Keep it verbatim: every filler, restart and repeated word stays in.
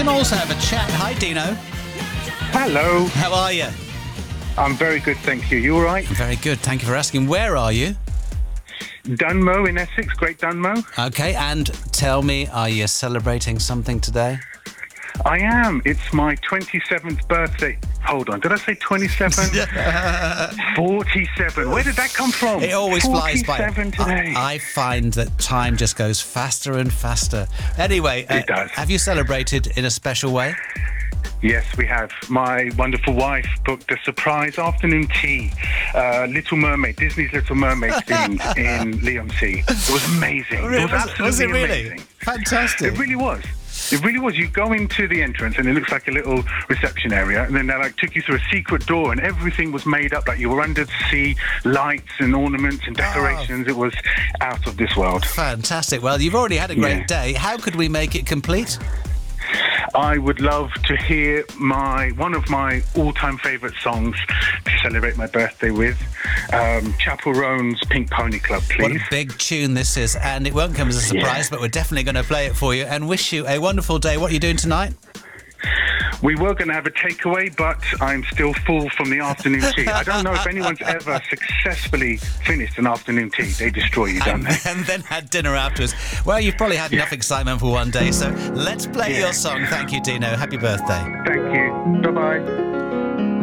also have a chat. Hi, Dino. Hello. How are you? I'm very good, thank you. You all right? Very good. Thank you for asking. Where are you? Dunmow in Essex, Great Dunmow. Okay, and tell me, are you celebrating something today? I am. It's my twenty-seventh birthday. Hold on, did I say twenty-seven? forty-seven. Where did that come from? It always flies by. forty-seven today. I, I find that time just goes faster and faster. Anyway, It does. Have you celebrated in a special way? Yes, we have. My wonderful wife booked a surprise afternoon tea, uh, Little Mermaid, Disney's Little Mermaid themed in Leigh-on-Sea. It was amazing. It was absolutely was it really? amazing. Fantastic. It really was. It really was. You go into the entrance and it looks like a little reception area, and then they like took you through a secret door, and everything was made up like you were under the sea, lights and ornaments and decorations. Oh. It was out of this world. Fantastic. Well, you've already had a great Yeah. day. How could we make it complete? I would love to hear my one of my all-time favourite songs to celebrate my birthday with, um, Chapel Roan's Pink Pony Club, please. What a big tune this is, and it won't come as a surprise, Yeah. but we're definitely going to play it for you and wish you a wonderful day. What are you doing tonight? We were going to have a takeaway, but I'm still full from the afternoon tea. I don't know if anyone's ever successfully finished an afternoon tea. They destroy you, don't And, they? and then had dinner afterwards. Well, you've probably had enough excitement for one day, so let's play Yeah. your song. Thank you, Dino. Happy birthday. Thank you. Bye-bye.